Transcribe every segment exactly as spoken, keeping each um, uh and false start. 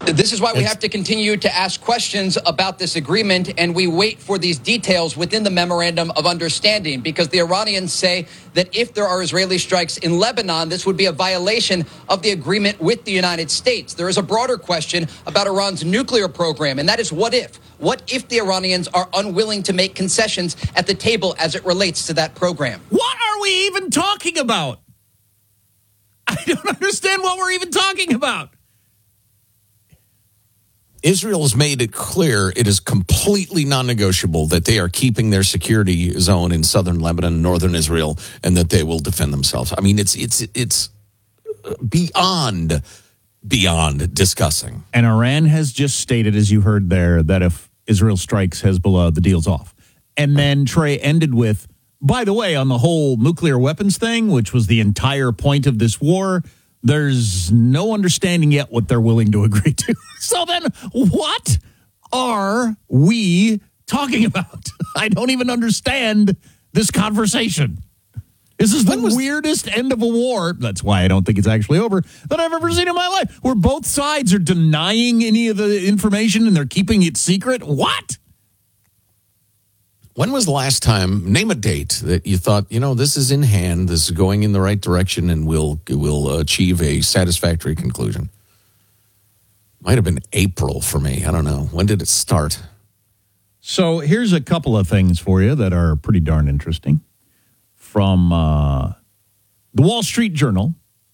This is why we have to continue to ask questions about this agreement, and we wait for these details within the Memorandum of Understanding, because the Iranians say that if there are Israeli strikes in Lebanon, this would be a violation of the agreement with the United States. There is a broader question about Iran's nuclear program, and that is what if? What if the Iranians are unwilling to make concessions at the table as it relates to that program? What are we even talking about? I don't understand what we're even talking about. Israel has made it clear it is completely non-negotiable that they are keeping their security zone in southern Lebanon, northern Israel, and that they will defend themselves. I mean, it's it's it's beyond beyond discussing. And Iran has just stated, as you heard there, that if Israel strikes Hezbollah, the deal's off. And then Trey ended with, by the way, on the whole nuclear weapons thing, which was the entire point of this war, there's no understanding yet what they're willing to agree to. So then what are we talking about? I don't even understand this conversation. This is the was, weirdest end of a war. That's why I don't think it's actually over that I've ever seen in my life, where both sides are denying any of the information and they're keeping it secret. What? When was the last time, name a date that you thought, you know, this is in hand, this is going in the right direction, and we'll, we'll achieve a satisfactory conclusion? Might have been April for me. I don't know. When did it start? So here's a couple of things for you that are pretty darn interesting. From uh, the Wall Street Journal,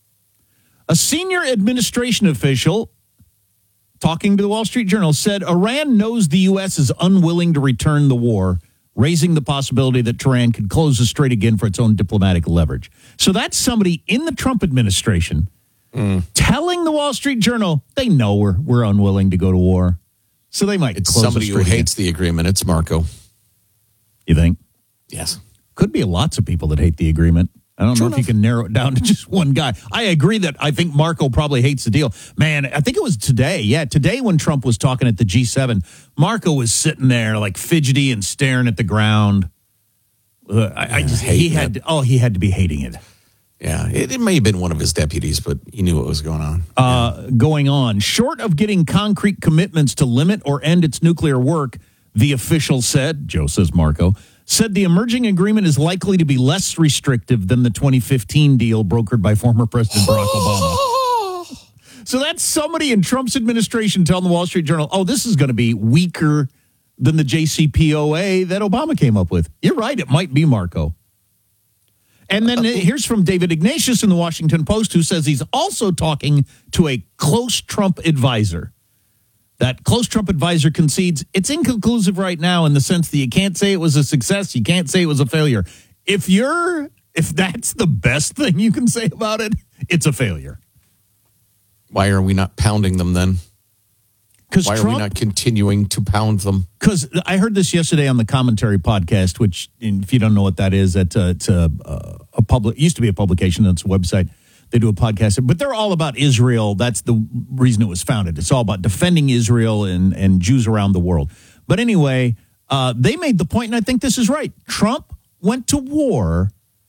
a senior administration official talking to the Wall Street Journal said Iran knows the U S is unwilling to return the war, raising the possibility that Tehran could close the strait again for its own diplomatic leverage. So that's somebody in the Trump administration mm. telling the Wall Street Journal they know we're we're unwilling to go to war. So they might it's close somebody the who strait hates again. the agreement. It's Marco. You think? Yes. Could be lots of people that hate the agreement. I don't True know enough. if you can narrow it down to just one guy. I agree that I think Marco probably hates the deal. Man, I think it was today. Yeah, today when Trump was talking at the G seven, Marco was sitting there like fidgety and staring at the ground. Uh, I, I just he had to, oh he had to be hating it. Yeah, it, it may have been one of his deputies, but he knew what was going on. Uh, yeah. Going on, short of getting concrete commitments to limit or end its nuclear work, the official said, Joe says Marco, said the emerging agreement is likely to be less restrictive than the twenty fifteen deal brokered by former President Barack Obama. So that's somebody in Trump's administration telling the Wall Street Journal, oh, this is going to be weaker than the J C P O A that Obama came up with. You're right, it might be Marco. And then here's from David Ignatius in the Washington Post, who says he's also talking to a close Trump advisor. That close Trump advisor concedes it's inconclusive right now in the sense that you can't say it was a success, you can't say it was a failure. If you're, if that's the best thing you can say about it, it's a failure. Why are we not pounding them then? Why Trump, are we not continuing to pound them? Because I heard this yesterday on the Commentary podcast, which, if you don't know what that is, it's a, it's a, a public, used to be a publication, it's a website. They do a podcast, but they're all about Israel. That's the reason it was founded. It's all about defending Israel and, and Jews around the world. But anyway, uh, they made the point, and I think this is right. Trump went to war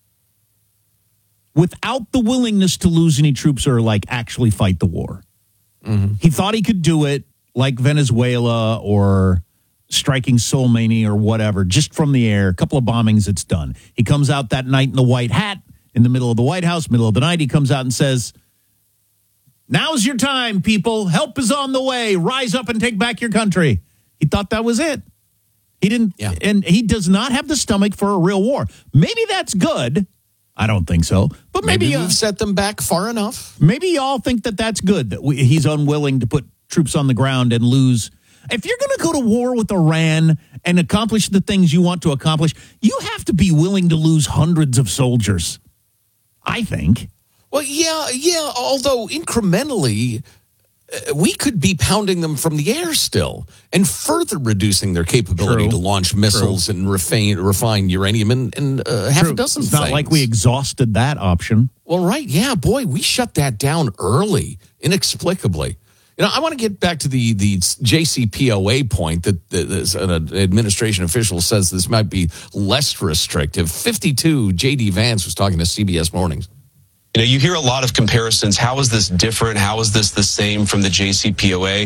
without the willingness to lose any troops or like actually fight the war. Mm-hmm. He thought he could do it like Venezuela or striking Soleimani or whatever, just from the air. A couple of bombings, it's done. He comes out that night in the white hat. In the middle of the White House, middle of the night, he comes out and says, now's your time, people. Help is on the way. Rise up and take back your country. He thought that was it. He didn't, yeah. And he does not have the stomach for a real war. Maybe that's good. I don't think so. But maybe, maybe uh, we've set them back far enough. Maybe y'all think that that's good, that we, he's unwilling to put troops on the ground and lose. If you're going to go to war with Iran and accomplish the things you want to accomplish, you have to be willing to lose hundreds of soldiers. I think. Well, yeah, yeah, although incrementally, uh, we could be pounding them from the air still and further reducing their capability True. to launch missiles True. and refine, refine uranium and, and uh, half True. a dozen it's things. It's not like we exhausted that option. Well, right, yeah, boy, we shut that down early, inexplicably. You know, I want to get back to the, the J C P O A point that, that an administration official says this might be less restrictive. fifty-two, J D Vance was talking to C B S Mornings. You know, you hear a lot of comparisons. How is this different? How is this the same from the J C P O A?